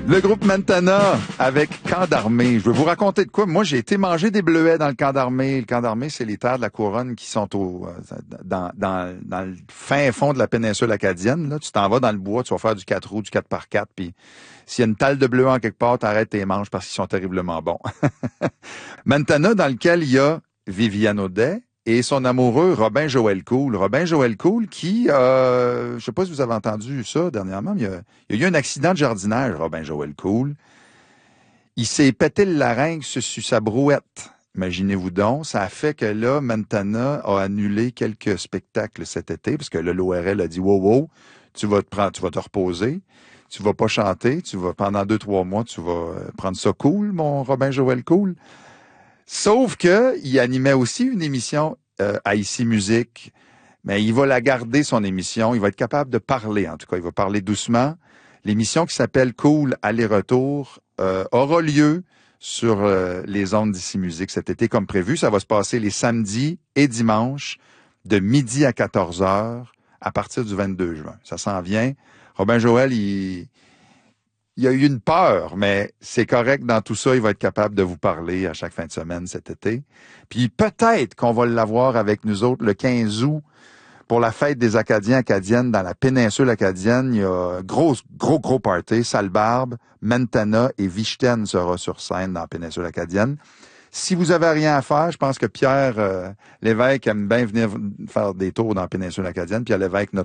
Le groupe Mentana avec Camp d'Armée. Je vais vous raconter de quoi. Moi, j'ai été manger des bleuets dans le Camp d'Armée. Le Camp d'Armée, c'est les terres de la Couronne qui sont dans le fin fond de la péninsule acadienne. Là, tu t'en vas dans le bois, tu vas faire du 4 roues, du 4x4, puis s'il y a une talle de bleuets en quelque part, t'arrêtes tes manches parce qu'ils sont terriblement bons. Mentana, dans lequel il y a Viviane Audet et son amoureux Robin Joël Cool. Robin Joël Cool qui, je sais pas si vous avez entendu ça dernièrement, mais il y a eu un accident de jardinage, Robin Joël Cool. Il s'est pété le larynx sur sa brouette. Imaginez-vous donc. Ça a fait que là, Mentana a annulé quelques spectacles cet été parce que là, l'ORL a dit wow, tu vas te reposer. Tu vas pas chanter. Pendant 2-3 mois, tu vas prendre ça cool, mon Robin Joël Cool. Sauf que il animait aussi une émission à Ici Musique, mais il va la garder, son émission. Il va être capable de parler, en tout cas. Il va parler doucement. L'émission qui s'appelle Cool Aller-Retour aura lieu sur les ondes d'Ici Musique cet été, comme prévu. Ça va se passer les samedis et dimanches de midi à 14h à partir du 22 juin. Ça s'en vient. Robin Joël, il a eu une peur, mais c'est correct dans tout ça. Il va être capable de vous parler à chaque fin de semaine cet été. Puis peut-être qu'on va l'avoir avec nous autres le 15 août pour la fête des Acadiens acadiennes dans la péninsule acadienne. Il y a gros party. Salbarbe, Mentana et Vichten sera sur scène dans la péninsule acadienne. Si vous avez rien à faire, je pense que Pierre Lévesque aime bien venir faire des tours dans la péninsule acadienne. Pierre Lévesque,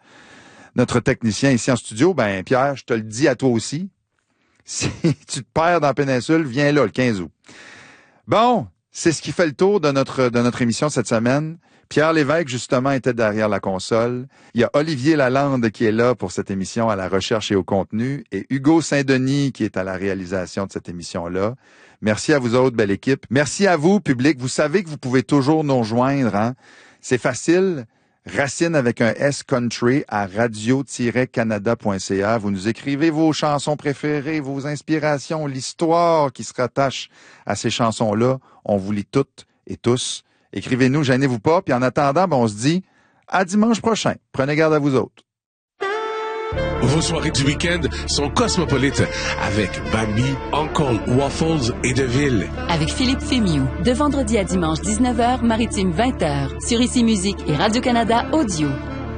notre technicien ici en studio, ben Pierre, je te le dis à toi aussi. Si tu te perds dans la péninsule, viens là le 15 août. Bon, c'est ce qui fait le tour de notre émission cette semaine. Pierre Lévesque, justement, était derrière la console. Il y a Olivier Lalande qui est là pour cette émission à la recherche et au contenu et Hugo Saint-Denis qui est à la réalisation de cette émission-là. Merci à vous autres, belle équipe. Merci à vous, public. Vous savez que vous pouvez toujours nous rejoindre, hein? C'est facile. Racine avec un S country à radio-canada.ca. Vous nous écrivez vos chansons préférées, vos inspirations, l'histoire qui se rattache à ces chansons-là. On vous lit toutes et tous. Écrivez-nous, gênez-vous pas. Puis en attendant, on se dit à dimanche prochain. Prenez garde à vous autres. Vos soirées du week-end sont cosmopolites avec Bambi, Uncle, Waffles et Deville. Avec Philippe Fémiou, de vendredi à dimanche 19h, Maritime 20h, sur Ici Musique et Radio-Canada Audio.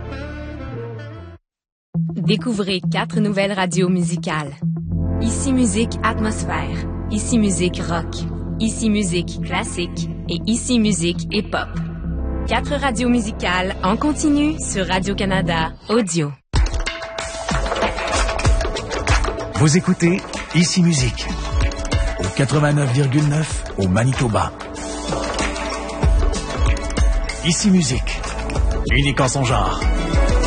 Découvrez 4 nouvelles radios musicales. Ici Musique Atmosphère, Ici Musique Rock, Ici Musique Classique et Ici Musique Hip-Hop. 4 radios musicales en continu sur Radio-Canada Audio. Vous écoutez Ici Musique au 89,9 au Manitoba. Ici Musique, unique en son genre.